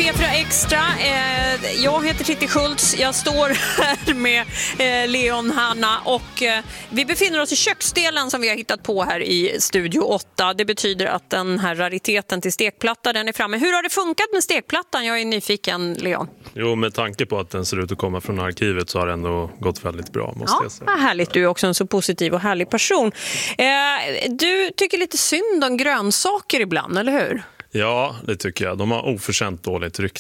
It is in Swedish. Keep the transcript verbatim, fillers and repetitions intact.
P fyra Extra. Eh, jag heter Titti Schultz. Jag står här med eh, Leon, Hanna och eh, vi befinner oss i köksdelen som vi har hittat på här i Studio åtta. Det betyder att den här rariteten till stekplatta, den är framme. Hur har det funkat med stekplattan? Jag är nyfiken, Leon. Jo, med tanke på att den ser ut att komma från arkivet så har det ändå gått väldigt bra, måste ja, jag säga. Vad härligt, du är också en så positiv och härlig person. Eh, du tycker lite synd om grönsaker ibland, eller hur? Ja, det tycker jag. De har oförtjänt dåligt rykte.